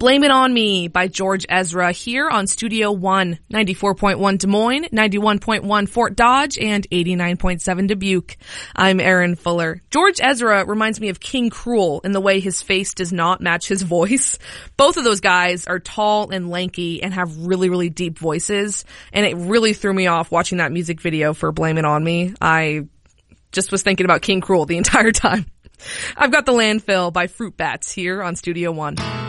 Blame It On Me by George Ezra here on Studio One, 94.1 Des Moines, 91.1 Fort Dodge, and 89.7 Dubuque. I'm Erin Fuller. George Ezra reminds me of King Cruel in the way his face does not match his voice. Both of those guys are tall and lanky and have really, really deep voices, and it really threw me off watching that music video for Blame It On Me. I just was thinking about King Cruel the entire time. I've got The Landfill by Fruit Bats here on Studio One.